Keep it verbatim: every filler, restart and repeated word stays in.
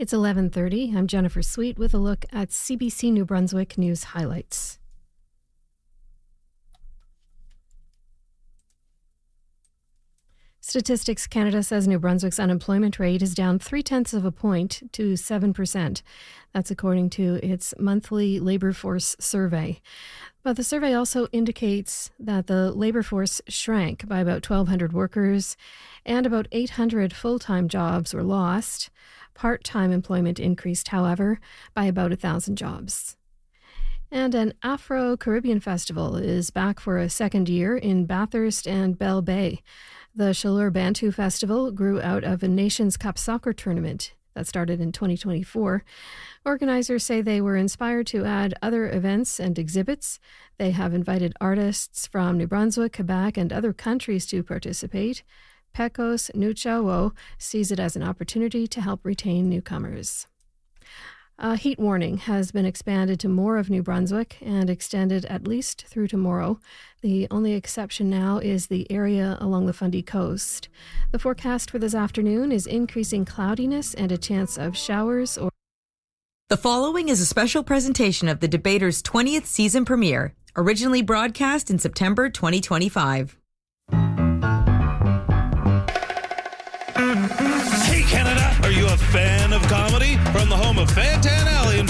It's eleven thirty. I'm Jennifer Sweet with a look at C B C New Brunswick news highlights. Statistics Canada says New Brunswick's unemployment rate is down three-tenths of a point to seven percent. That's according to its monthly labour force survey. But the survey also indicates that the labour force shrank by about twelve hundred workers and about eight hundred full-time jobs were lost. Part-time employment increased, however, by about one thousand jobs. And an Afro-Caribbean festival is back for a second year in Bathurst and Bell Bay. The Chaleur Bantu Festival grew out of a Nations Cup soccer tournament that started in twenty twenty-four. Organizers say they were inspired to add other events and exhibits. They have invited artists from New Brunswick, Quebec, and other countries to participate. Pecos Nuchawo sees it as an opportunity to help retain newcomers. A heat warning has been expanded to more of New Brunswick and extended at least through tomorrow. The only exception now is the area along the Fundy Coast. The forecast for this afternoon is increasing cloudiness and a chance of showers or... The following is a special presentation of The Debater's twentieth season premiere, originally broadcast in September twenty twenty-five. Hey Canada, are you a fan of comedy? From the home of Fantan Alley in